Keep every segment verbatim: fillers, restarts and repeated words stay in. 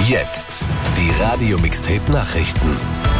Jetzt die Radio-Mixtape-Nachrichten.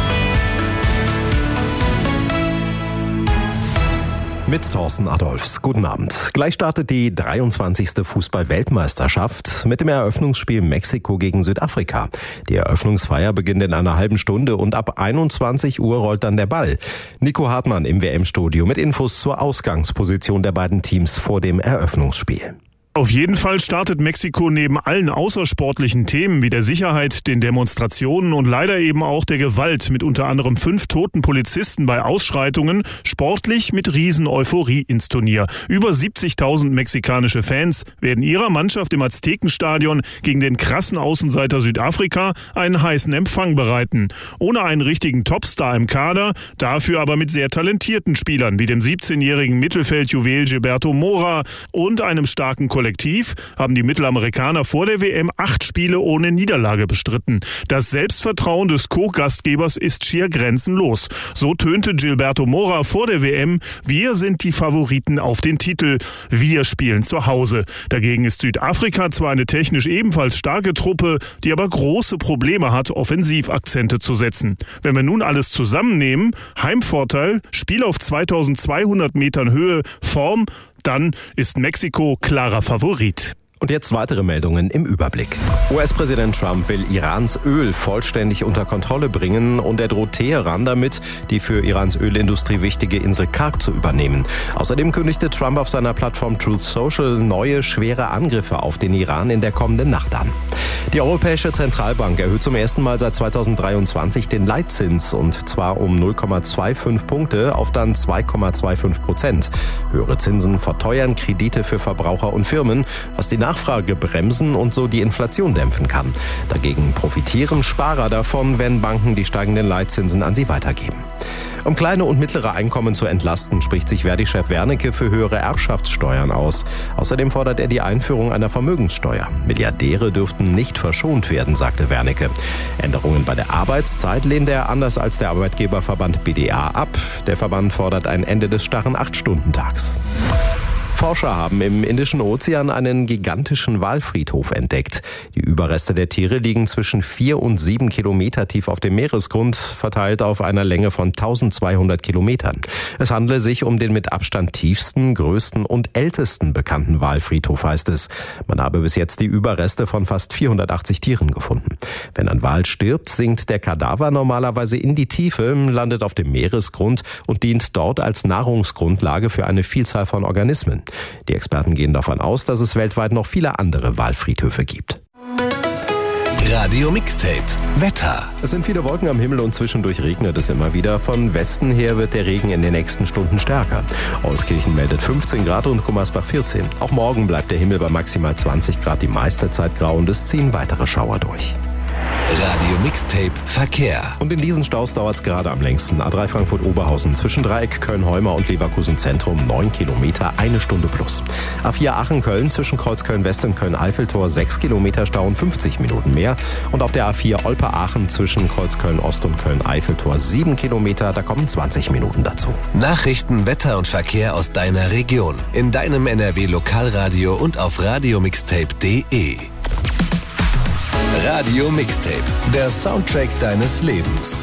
Mit Thorsten Adolfs. Guten Abend. Gleich startet die dreiundzwanzigste Fußball-Weltmeisterschaft mit dem Eröffnungsspiel Mexiko gegen Südafrika. Die Eröffnungsfeier beginnt in einer halben Stunde und ab einundzwanzig Uhr rollt dann der Ball. Nico Hartmann im W M-Studio mit Infos zur Ausgangsposition der beiden Teams vor dem Eröffnungsspiel. Auf jeden Fall startet Mexiko neben allen außersportlichen Themen wie der Sicherheit, den Demonstrationen und leider eben auch der Gewalt mit unter anderem fünf toten Polizisten bei Ausschreitungen sportlich mit Riesen-Euphorie ins Turnier. Über siebzigtausend mexikanische Fans werden ihrer Mannschaft im Aztekenstadion gegen den krassen Außenseiter Südafrika einen heißen Empfang bereiten. Ohne einen richtigen Topstar im Kader, dafür aber mit sehr talentierten Spielern wie dem siebzehnjährigen Mittelfeldjuwel Gilberto Mora und einem starken Kollektiv haben die Mittelamerikaner vor der W M acht Spiele ohne Niederlage bestritten. Das Selbstvertrauen des Co-Gastgebers ist schier grenzenlos. So tönte Gilberto Mora vor der W M: Wir sind die Favoriten auf den Titel. Wir spielen zu Hause. Dagegen ist Südafrika zwar eine technisch ebenfalls starke Truppe, die aber große Probleme hat, Offensivakzente zu setzen. Wenn wir nun alles zusammennehmen, Heimvorteil, Spiel auf zweitausendzweihundert Metern Höhe, Form, dann ist Mexiko klarer Favorit. Und jetzt weitere Meldungen im Überblick. U S-Präsident Trump will Irans Öl vollständig unter Kontrolle bringen und er droht Teheran damit, die für Irans Ölindustrie wichtige Insel Karg zu übernehmen. Außerdem kündigte Trump auf seiner Plattform Truth Social neue, schwere Angriffe auf den Iran in der kommenden Nacht an. Die Europäische Zentralbank erhöht zum ersten Mal seit zweitausenddreiundzwanzig den Leitzins und zwar um null Komma fünfundzwanzig Punkte auf dann zwei Komma fünfundzwanzig Prozent. Höhere Zinsen verteuern Kredite für Verbraucher und Firmen, was die Nachfrage bremsen und so die Inflation dämpfen kann. Dagegen profitieren Sparer davon, wenn Banken die steigenden Leitzinsen an sie weitergeben. Um kleine und mittlere Einkommen zu entlasten, spricht sich Verdi-Chef Wernicke für höhere Erbschaftssteuern aus. Außerdem fordert er die Einführung einer Vermögenssteuer. Milliardäre dürften nicht verschont werden, sagte Wernicke. Änderungen bei der Arbeitszeit lehnt er anders als der Arbeitgeberverband B D A ab. Der Verband fordert ein Ende des starren acht-Stunden-Tags. Forscher haben im Indischen Ozean einen gigantischen Walfriedhof entdeckt. Die Überreste der Tiere liegen zwischen vier und sieben Kilometer tief auf dem Meeresgrund, verteilt auf einer Länge von tausendzweihundert Kilometern. Es handle sich um den mit Abstand tiefsten, größten und ältesten bekannten Walfriedhof, heißt es. Man habe bis jetzt die Überreste von fast vierhundertachtzig Tieren gefunden. Wenn ein Wal stirbt, sinkt der Kadaver normalerweise in die Tiefe, landet auf dem Meeresgrund und dient dort als Nahrungsgrundlage für eine Vielzahl von Organismen. Die Experten gehen davon aus, dass es weltweit noch viele andere Walfriedhöfe gibt. Radio Mixtape Wetter. Es sind viele Wolken am Himmel und zwischendurch regnet es immer wieder. Von Westen her wird der Regen in den nächsten Stunden stärker. Auskirchen meldet fünfzehn Grad und Gummersbach vierzehn. Auch morgen bleibt der Himmel bei maximal zwanzig Grad die meiste Zeit grau und es ziehen weitere Schauer durch. Radio Mixtape Verkehr. Und in diesen Staus dauert es gerade am längsten. A drei Frankfurt-Oberhausen zwischen Dreieck Köln-Heumer und Leverkusen-Zentrum neun Kilometer, eine Stunde plus. A vier Aachen-Köln zwischen Kreuz Köln-West und Köln-Eiffeltor sechs Kilometer Stau und fünfzig Minuten mehr. Und auf der A vier Olpe-Aachen zwischen Kreuz Köln-Ost und Köln-Eiffeltor sieben Kilometer, da kommen zwanzig Minuten dazu. Nachrichten, Wetter und Verkehr aus deiner Region. In deinem N R W-Lokalradio und auf radiomixtape punkt de. Radio Mixtape, der Soundtrack deines Lebens.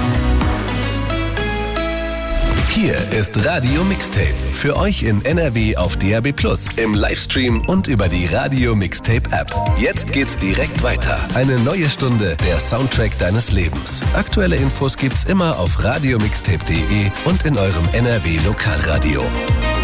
Hier ist Radio Mixtape, für euch in N R W auf D A B plus, im Livestream und über die Radio Mixtape App. Jetzt geht's direkt weiter. Eine neue Stunde, der Soundtrack deines Lebens. Aktuelle Infos gibt's immer auf radiomixtape punkt de und in eurem N R W Lokalradio.